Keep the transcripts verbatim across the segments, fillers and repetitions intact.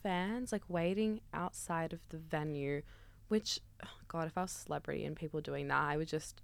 fans like waiting outside of the venue, which, oh God, if I was a celebrity and people doing that, I would just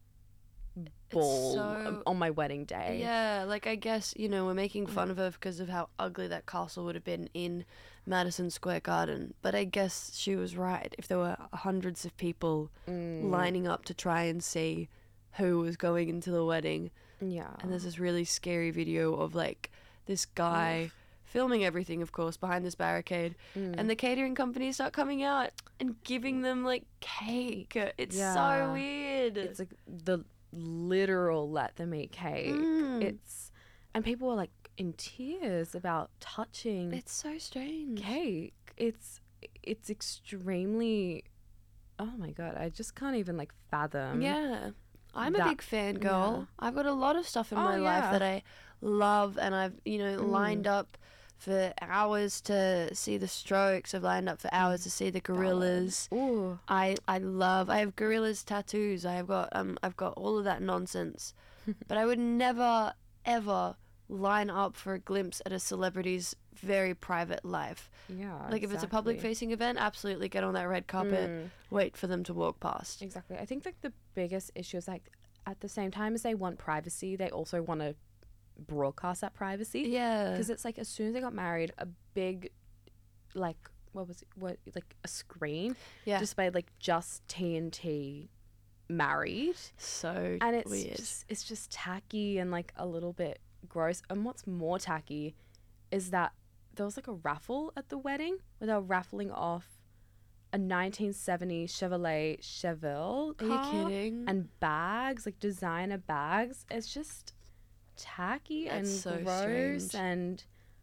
ball so- on my wedding day. Yeah, like I guess, you know, we're making fun of her because of how ugly that castle would have been in Madison Square Garden. But I guess she was right. If there were hundreds of people Mm. lining up to try and see who was going into the wedding, Yeah. and there's this really scary video of like this guy filming everything, of course, behind this barricade, Mm. and the catering companies start coming out and giving them like cake. It's Yeah. so weird. It's like the literal let them eat cake. Mm. It's and people were like in tears about touching It's so strange. cake. It's it's extremely, oh my God, I just can't even like fathom. Yeah. I'm a that- big fan girl. I've got a lot of stuff in Oh, my life yeah. that I love, and I've, you know, Mm. lined up for hours to see the Strokes. I've lined up for hours to see the Gorillas. Ooh. I I love. I have Gorillas tattoos. I have got um. I've got all of that nonsense, but I would never ever line up for a glimpse at a celebrity's very private life. Yeah. Like if it's a public exactly. facing event, absolutely get on that red carpet. Mm. Wait for them to walk past. Exactly. I think like the biggest issue is like at the same time as they want privacy, they also want to broadcast that privacy. Yeah. Because it's like as soon as they got married, a big, like, what was it? What, like a screen Yeah. displayed like just T N T married. So And it's weird. just, it's just tacky and like a little bit gross. And what's more tacky is that there was like a raffle at the wedding where they were raffling off a nineteen seventies Chevrolet Chevelle Are car you kidding? and bags, like designer bags. It's just tacky That's and so gross. strange. And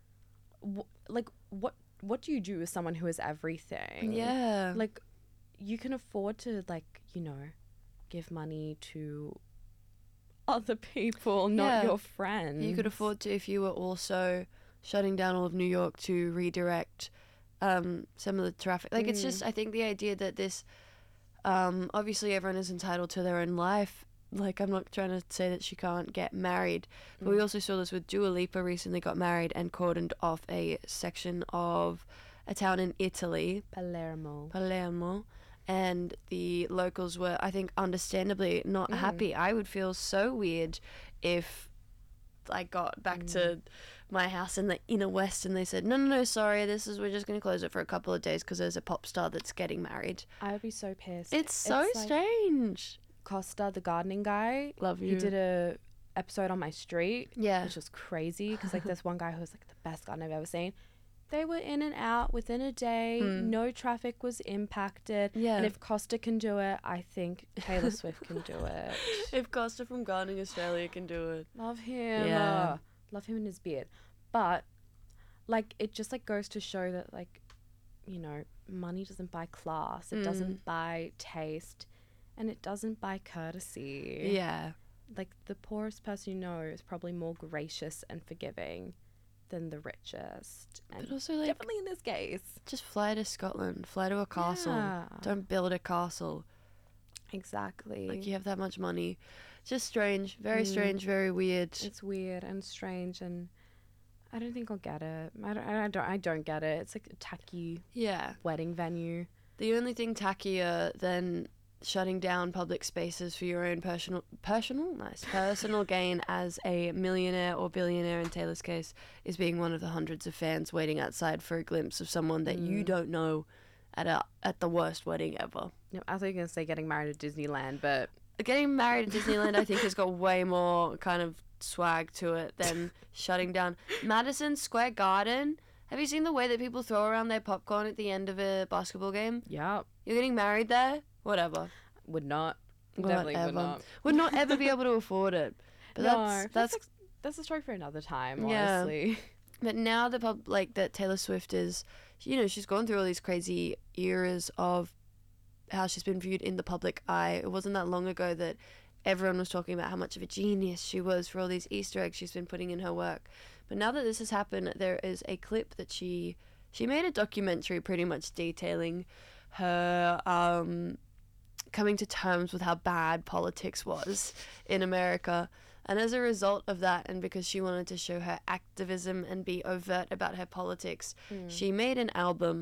w- like, what what do you do as someone who is everything? Yeah. Like, you can afford to, like, you know, give money to other people, not Yeah. your friends. You could afford to if you were also shutting down all of New York to redirect um, some of the traffic. Like, it's Mm. just, I think the idea that this, um, obviously everyone is entitled to their own life. Like, I'm not trying to say that she can't get married, but we Mm. also saw this with Dua Lipa recently got married and cordoned off a section of a town in Italy, Palermo. Palermo, and the locals were, I think, understandably not Mm. happy. I would feel so weird if I got back Mm. to my house in the inner west and they said, no, no, no, sorry, this is, we're just going to close it for a couple of days because there's a pop star that's getting married. I would be so pissed. It's so like strange. Costa, the gardening guy, Love you. he did a episode on my street, Yeah. which was crazy because like there's one guy who was like the best gardener I've ever seen. They were in and out within a day. Mm. No traffic was impacted. Yeah. And if Costa can do it, I think Taylor Swift can do it. If Costa from Gardening Australia can do it. Love him. Yeah. Uh, love him and his beard. But like it just like goes to show that like, you know, money doesn't buy class. It Mm. doesn't buy taste. And it doesn't buy courtesy. Yeah. Like the poorest person you know is probably more gracious and forgiving than the richest. And But also, like, definitely in this case. just fly to Scotland, fly to a castle. Yeah. Don't build a castle. Exactly. Like, you have that much money. Just strange. Very Mm. strange, very weird. It's weird and strange, and I don't think I'll get it. I don't. I don't. I don't get it. It's like a tacky Yeah. wedding venue. The only thing tackier than shutting down public spaces for your own personal, personal, nice, personal gain as a millionaire or billionaire in Taylor's case is being one of the hundreds of fans waiting outside for a glimpse of someone that you Mm. don't know at a at the worst wedding ever. No, I thought you were gonna say getting married at Disneyland, but Getting married at Disneyland, I think, has got way more kind of swag to it than shutting down Madison Square Garden. Have you seen the way that people throw around their popcorn at the end of a basketball game? yeah, You're getting married there? Whatever. would not. Definitely Whatever. would not. Would not ever be able to afford it. But no, that's that's that's like, that's a story for another time. Yeah. Honestly. but now the pub like that Taylor Swift is, you know, she's gone through all these crazy eras of how she's been viewed in the public eye. It wasn't that long ago that everyone was talking about how much of a genius she was for all these Easter eggs she's been putting in her work. But now that this has happened, there is a clip that she she made a documentary pretty much detailing her um coming to terms with how bad politics was in America. And as a result of that, and because she wanted to show her activism and be overt about her politics, Mm. she made an album